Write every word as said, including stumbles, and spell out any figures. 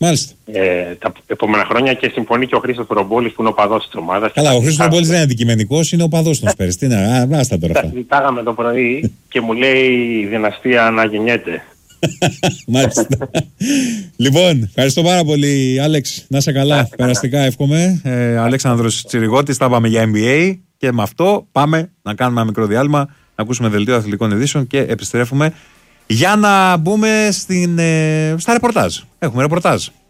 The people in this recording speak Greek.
Μάλιστα. Ε, τα επόμενα χρόνια και συμφωνεί και ο Χρήστος Τρομπόλης που είναι ο παδός της ομάδας. Καλά, ο Χρήστος Τρομπόλης δεν είναι αντικειμενικός, είναι ο παδός των Σπέρς. Τι να, άστα τώρα αυτά. Τα συζητάγαμε το πρωί και μου λέει η δυναστεία να γεννιέται. Μάλιστα. Λοιπόν, ευχαριστώ πάρα πολύ, Άλεξ. Να είσαι καλά. Περαστικά εύχομαι. Ε, Αλέξανδρος Τσιριγώτης, τα πάμε για N B A και με αυτό πάμε να κάνουμε ένα μικρό διάλειμμα, να ακούσουμε δελτίο αθλητικών ειδήσεων και επιστρέφουμε για να μπούμε στην, ε, στα ρεπορτάζ. Έχουμε ρεπορτάζ.